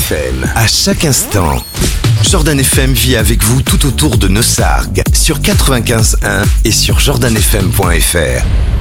FM, à chaque instant. Jordan FM vit avec vous tout autour de Neussargues, sur 95.1 et sur jordanfm.fr.